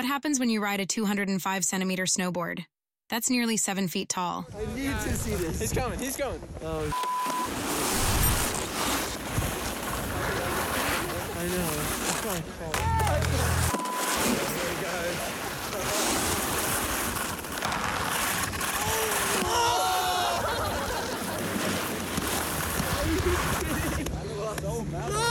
What happens when you ride a 205-centimeter snowboard? That's nearly 7 feet tall. I need to see this. He's coming, he's coming. Oh, I know. It's my fault. There he goes.